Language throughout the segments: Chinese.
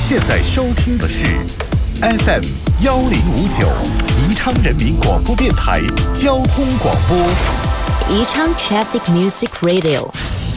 现在收听的是 FM 1059宜昌人民广播电台交通广播。 宜昌 Traffic Music Radio。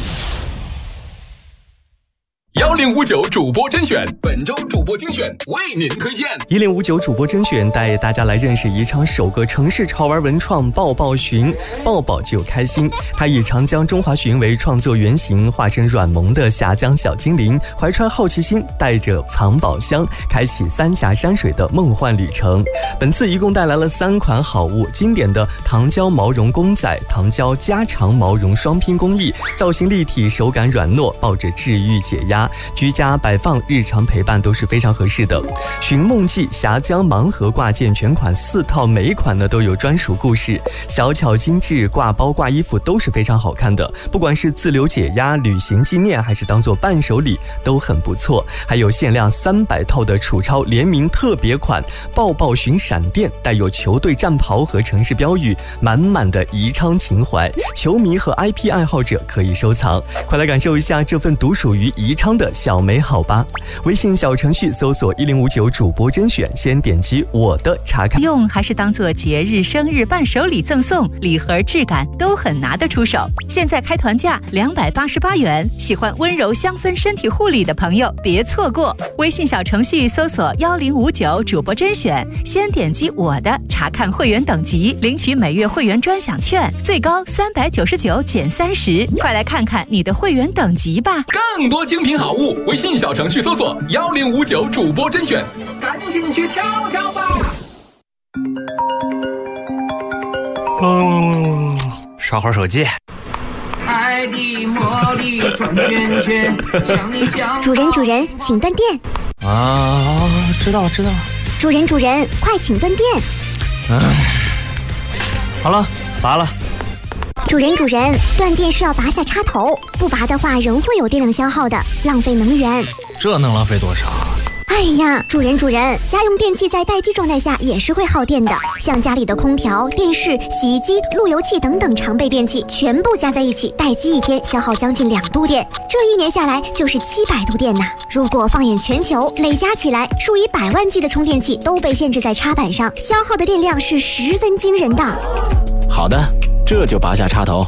1059主播甄选，本周主播精选为您推荐。 1059主播甄选带大家来认识宜昌首个城市潮玩文创抱抱寻，抱抱只有开心。它以长江中华鲟为创作原型，化身软萌的峡江小精灵，怀揣好奇心，带着藏宝箱，开启三峡山水的梦幻旅程。本次一共带来了3款好物，经典的糖胶毛绒公仔、糖胶加长毛绒双拼工艺，造型立体，手感软糯，抱着治愈解压，居家摆放、日常陪伴都是非常合适的。寻梦记峡江盲盒挂件全款4套，每一款呢都有专属故事，小巧精致，挂包挂衣服都是非常好看的。不管是自留解压、旅行纪念，还是当做伴手礼，都很不错。还有限量300套的楚超联名特别款抱抱寻闪电，带有球队战袍和城市标语，满满的宜昌情怀，球迷和 IP 爱好者可以收藏。快来感受一下这份独属于宜昌的小美好吧！微信小程序搜索1059主播甄选，先点击我的查看。 用还是当做节日、生日伴手礼赠送，礼盒质感都很拿得出手。现在开团价288元，喜欢温柔香氛身体护理的朋友别错过。微信小程序搜索1059主播甄选，先点击我的查看会员等级，领取每月会员专享券，最高399减30。快来看看你的会员等级吧！ 更多精品好物，微信小程序搜索1059主播甄选，赶紧去挑挑吧！ 刷会儿手机。 爱的魔力转圈圈，想你想。 主人，请断电。 啊，知道了。 主人，快请断电。 好了，拔了。 主人，断电是要拔下插头，不拔的话仍会有电量消耗的，浪费能源。 这能浪费多少？ 哎呀，主人，家用电器在待机状态下也是会耗电的，像家里的空调、电视、洗衣机、路由器等等常备电器，全部加在一起，待机1天消耗将近2度电，这1年下来就是700度电呐。如果放眼全球，累加起来，数以百万计的充电器都被限制在插板上，消耗的电量是十分惊人的。 好的，这就拔下插头。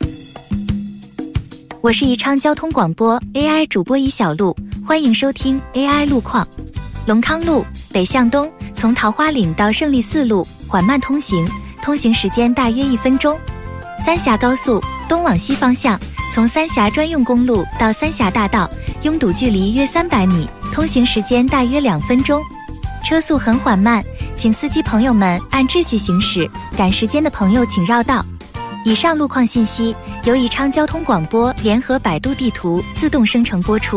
我是宜昌交通广播 AI 主播一小路，欢迎收听 AI 路况。龙康路北向东，从桃花岭到胜利四路缓慢通行，通行时间大约1分钟。三峡高速东往西方向，从三峡专用公路到三峡大道，拥堵距离约300米，通行时间大约2分钟。车速很缓慢，请司机朋友们按秩序行驶，赶时间的朋友请绕道。以上路况信息由宜昌交通广播联合百度地图自动生成播出。